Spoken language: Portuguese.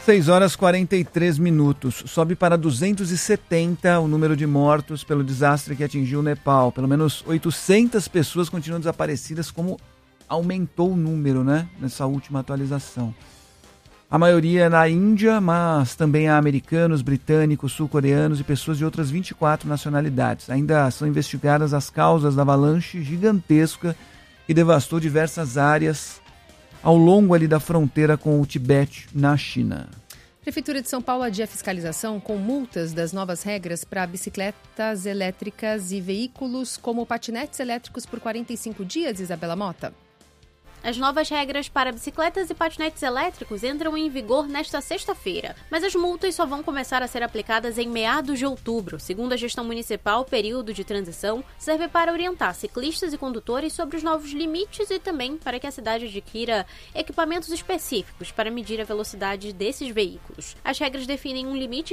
6 horas e 43 minutos. Sobe para 270 o número de mortos pelo desastre que atingiu o Nepal. Pelo menos 800 pessoas continuam desaparecidas, como aumentou o número, né, nessa última atualização. A maioria é na Índia, mas também há americanos, britânicos, sul-coreanos e pessoas de outras 24 nacionalidades. Ainda são investigadas as causas da avalanche gigantesca que devastou diversas áreas ao longo ali da fronteira com o Tibete, na China. Prefeitura de São Paulo adia a fiscalização com multas das novas regras para bicicletas elétricas e veículos como patinetes elétricos por 45 dias, Isabela Mota. As novas regras para bicicletas e patinetes elétricos entram em vigor nesta sexta-feira, mas as multas só vão começar a ser aplicadas em meados de outubro. Segundo a gestão municipal, o período de transição serve para orientar ciclistas e condutores sobre os novos limites e também para que a cidade adquira equipamentos específicos para medir a velocidade desses veículos. As regras definem um limite